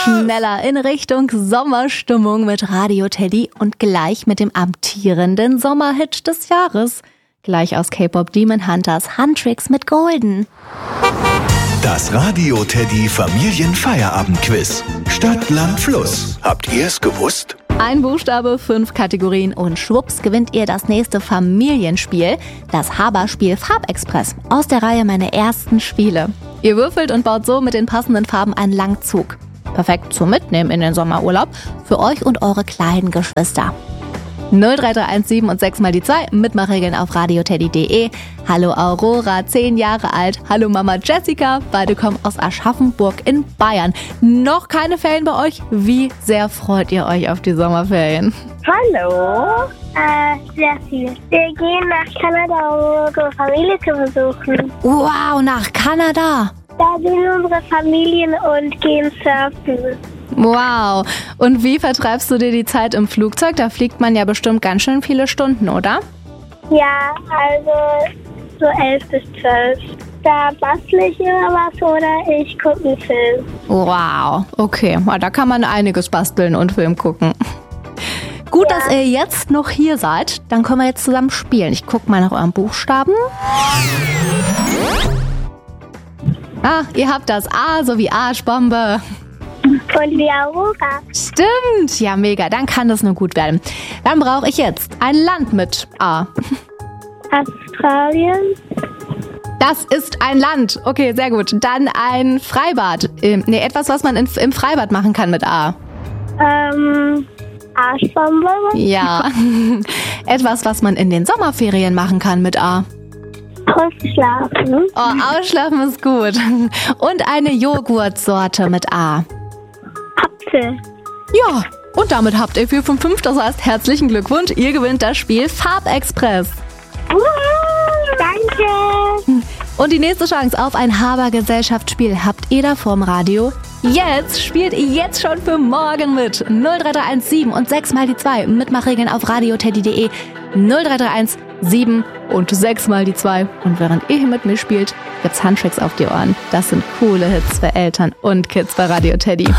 schneller in Richtung Sommerstimmung mit Radio Teddy und gleich mit dem amtierenden Sommerhit des Jahres. Gleich aus K-Pop Demon Hunters Huntrix mit Golden. Das Radio Teddy Familienfeierabendquiz. Stadt, Land, Fluss. Habt ihr es gewusst? Ein Buchstabe, 5 Kategorien und schwupps gewinnt ihr das nächste Familienspiel, das Haberspiel Farbexpress aus der Reihe Meine ersten Spiele. Ihr würfelt und baut so mit den passenden Farben einen Langzug. Perfekt zum Mitnehmen in den Sommerurlaub für euch und eure kleinen Geschwister. 03317 und 6 mal die 2, Mitmachregeln auf radioteddy.de. Hallo Aurora, 10 Jahre alt. Hallo Mama Jessica, beide kommen aus Aschaffenburg in Bayern. Noch keine Ferien bei euch? Wie sehr freut ihr euch auf die Sommerferien? Hallo. Sehr viel. Wir gehen nach Kanada, um unsere Familie zu besuchen. Wow, nach Kanada. Da sind unsere Familien und gehen surfen. Wow. Und wie vertreibst du dir die Zeit im Flugzeug? Da fliegt man ja bestimmt ganz schön viele Stunden, oder? Ja, also so 11 bis 12. Da bastle ich immer was oder ich gucke einen Film. Wow, okay. Da kann man einiges basteln und Film gucken. Gut, dass ihr jetzt noch hier seid. Dann können wir jetzt zusammen spielen. Ich gucke mal nach euren Buchstaben. Ihr habt das A sowie Arschbombe. Und wie Aurora. Stimmt, ja mega, dann kann das nur gut werden. Dann brauche ich jetzt ein Land mit A. Australien. Das ist ein Land. Okay, sehr gut. Dann ein Freibad. Etwas, was man im Freibad machen kann mit A. Arschbombe. Ja. Etwas, was man in den Sommerferien machen kann mit A. Ausschlafen. Oh, ausschlafen ist gut. Und eine Joghurtsorte mit A. Apfel. Ja, und damit habt ihr 4 von 5. Das heißt, herzlichen Glückwunsch. Ihr gewinnt das Spiel Farbexpress. Danke. Und die nächste Chance auf ein Haber-Gesellschaftsspiel habt ihr da vorm Radio. Jetzt spielt ihr jetzt schon für morgen mit. 03317 und 6 mal die 2. Mitmachregeln auf radioteddy.de. 03317 und 6 mal die 2. Und während ihr hier mit mir spielt, gibt's Huntrix auf die Ohren. Das sind coole Hits für Eltern und Kids bei Radio Teddy.